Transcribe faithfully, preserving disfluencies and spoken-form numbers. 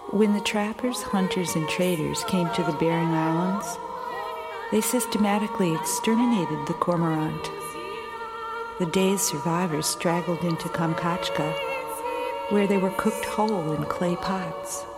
When the trappers, hunters, and traders came to the Bering Islands, they systematically exterminated the cormorant. The day's survivors straggled into Kamchatka, where they were cooked whole in clay pots.